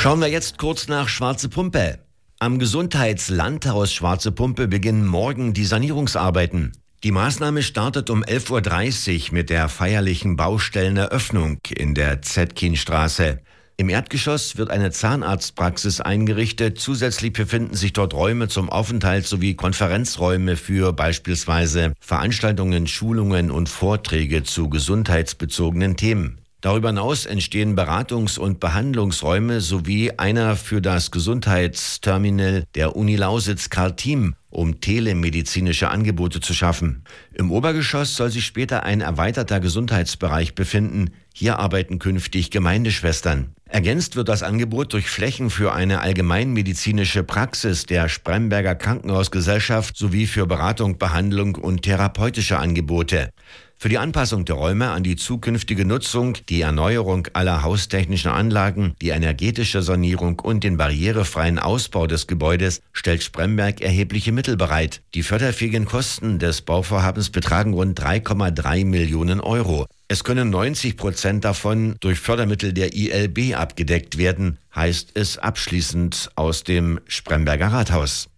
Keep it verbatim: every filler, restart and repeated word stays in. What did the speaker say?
Schauen wir jetzt kurz nach Schwarze Pumpe. Am Gesundheitslandhaus Schwarze Pumpe beginnen morgen die Sanierungsarbeiten. Die Maßnahme startet um elf Uhr dreißig mit der feierlichen Baustelleneröffnung in der Zetkinstraße. Im Erdgeschoss wird eine Zahnarztpraxis eingerichtet. Zusätzlich befinden sich dort Räume zum Aufenthalt sowie Konferenzräume für beispielsweise Veranstaltungen, Schulungen und Vorträge zu gesundheitsbezogenen Themen. Darüber hinaus entstehen Beratungs- und Behandlungsräume sowie einer für das Gesundheitsterminal der Uni Lausitz Karl Thiem, um telemedizinische Angebote zu schaffen. Im Obergeschoss soll sich später ein erweiterter Gesundheitsbereich befinden. Hier arbeiten künftig Gemeindeschwestern. Ergänzt wird das Angebot durch Flächen für eine allgemeinmedizinische Praxis der Spremberger Krankenhausgesellschaft sowie für Beratung, Behandlung und therapeutische Angebote. Für die Anpassung der Räume an die zukünftige Nutzung, die Erneuerung aller haustechnischen Anlagen, die energetische Sanierung und den barrierefreien Ausbau des Gebäudes stellt Spremberg erhebliche Mittel bereit. Die förderfähigen Kosten des Bauvorhabens betragen rund drei Komma drei Millionen Euro. Es können neunzig Prozent davon durch Fördermittel der I L B abgedeckt werden, heißt es abschließend aus dem Spremberger Rathaus.